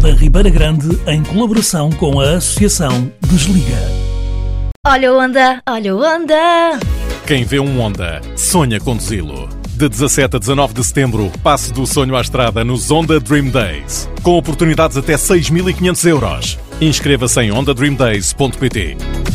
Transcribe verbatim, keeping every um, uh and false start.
da Ribeira Grande em colaboração com a Associação Desliga. Olha o Honda, olha o Honda. Quem vê um Honda, sonha conduzi-lo. De dezassete a dezanove de setembro, passe do sonho à estrada nos Honda Dream Days. Com oportunidades até seis mil e quinhentos euros. Inscreva-se em honda dream days ponto pt.